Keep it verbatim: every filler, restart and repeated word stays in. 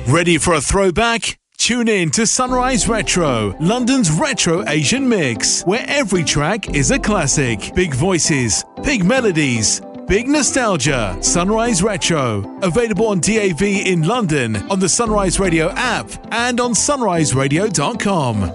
Ready for a throwback? Tune in to Sunrise Retro, London's retro Asian mix, where every track is a classic. Big voices, big melodies, big nostalgia. Sunrise Retro. Available on D A B in London, on the Sunrise Radio app, and on sunrise radio dot com.